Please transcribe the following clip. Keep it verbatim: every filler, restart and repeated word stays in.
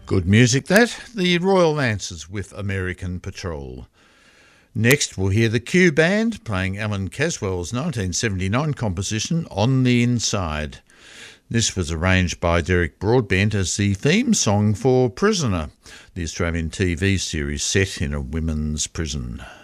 Good music that, the Royal Lancers with American Patrol. Next we'll hear the Q Band playing Alan Caswell's nineteen seventy-nine composition On the Inside. This was arranged by Derek Broadbent as the theme song for Prisoner, the Australian T V series set in a women's prison.